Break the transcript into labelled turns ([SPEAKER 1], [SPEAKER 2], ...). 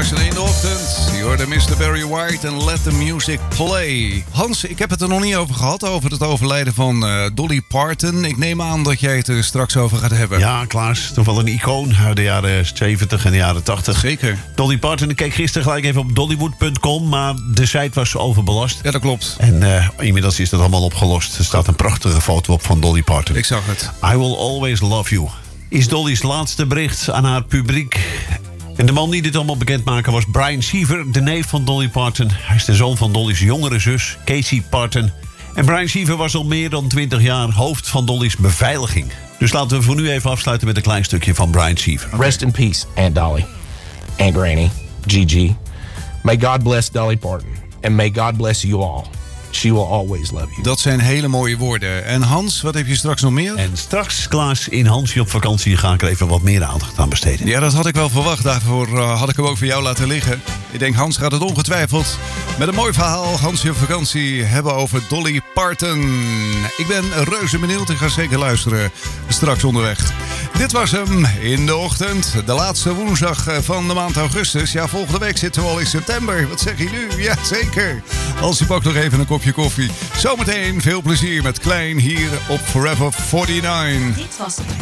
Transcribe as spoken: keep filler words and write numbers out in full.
[SPEAKER 1] Luister in de ochtend. Je hoorde mister Barry White en Let the Music Play. Hans, ik heb het er nog niet over gehad, over het overlijden van uh, Dolly Parton. Ik neem aan dat jij het er straks over gaat hebben.
[SPEAKER 2] Ja, Klaas. Toch wel een icoon uit de jaren zeventig en de jaren tachtig.
[SPEAKER 1] Zeker.
[SPEAKER 2] Dolly Parton, ik keek gisteren gelijk even op dollywood punt com, maar de site was overbelast.
[SPEAKER 1] Ja, dat klopt.
[SPEAKER 2] En uh, inmiddels is dat allemaal opgelost. Er staat een prachtige foto op van Dolly Parton.
[SPEAKER 1] Ik zag het.
[SPEAKER 2] I will always love you. Is Dolly's laatste bericht aan haar publiek. En de man die dit allemaal bekendmaken was Brian Siever, de neef van Dolly Parton. Hij is de zoon van Dolly's jongere zus, Casey Parton. En Brian Siever was al meer dan twintig jaar hoofd van Dolly's beveiliging. Dus laten we voor nu even afsluiten met een klein stukje van Brian Siever.
[SPEAKER 3] Rest in peace, Aunt Dolly, Aunt Granny, Gigi. May God bless Dolly Parton. And may God bless you all. She will always love you.
[SPEAKER 1] Dat zijn hele mooie woorden. En Hans, wat heb je straks nog meer?
[SPEAKER 2] En straks, Klaas, in Hansje op vakantie ga ik er even wat meer aandacht aan besteden.
[SPEAKER 1] Ja, dat had ik wel verwacht. Daarvoor uh, had ik hem ook voor jou laten liggen. Ik denk, Hans gaat het ongetwijfeld met een mooi verhaal, Hansje op vakantie, hebben over Dolly Parton. Ik ben reuze benieuwd en ga zeker luisteren straks onderweg. Dit was hem in de ochtend. De laatste woensdag van de maand augustus. Ja, volgende week zitten we al in september. Wat zeg je nu? Ja, zeker. Als je pakt nog even een kopje koffie. Zometeen veel plezier met Klein hier op Forever negenenveertig.
[SPEAKER 4] Dit was